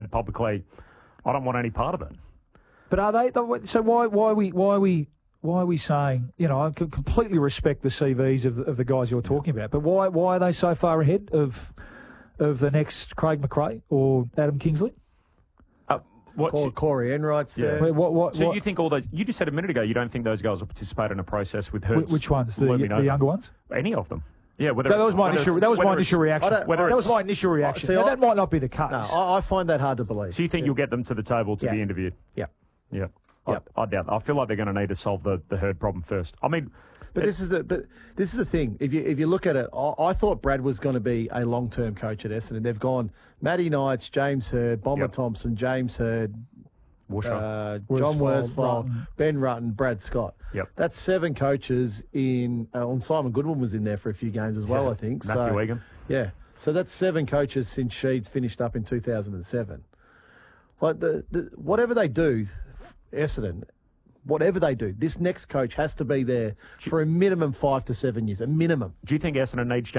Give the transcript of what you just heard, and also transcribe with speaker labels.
Speaker 1: said publicly, I don't want any part of it.
Speaker 2: But are they? So why are we saying? You know, I completely respect the CVs of the guys you're talking about, but why are they so far ahead of the next Craig McRae or Adam Kingsley?
Speaker 3: Corey Enright's there.
Speaker 1: So you think all those? You just said a minute ago you don't think those guys will participate in a process with Hurts.
Speaker 2: Which ones? The younger ones?
Speaker 1: Any of them? Yeah,
Speaker 2: that was my initial reaction. That was my initial reaction. Now, that might not be the case.
Speaker 3: No, I find that hard to believe.
Speaker 1: So you think you'll get them to the table to be interviewed?
Speaker 3: Yeah.
Speaker 1: Yeah. I doubt. I feel like they're going to need to solve the Herd problem first. I mean,
Speaker 3: but this is the thing. If you look at it, I thought Brad was going to be a long-term coach at Essendon. They've gone Matty Knights, James Hird, Bomber Thompson, James Hird, John Worsfold, Ben Rutten, Brad Scott.
Speaker 1: Yep.
Speaker 3: That's 7 coaches in. Simon Goodwin was in there for a few games as well, I think.
Speaker 1: Matthew Egan.
Speaker 3: Yeah. So that's 7 coaches since Sheeds finished up in 2007. Like whatever they do, Essendon, whatever they do, this next coach has to be there for a minimum 5 to 7 years, a minimum.
Speaker 1: Do you think Essendon needs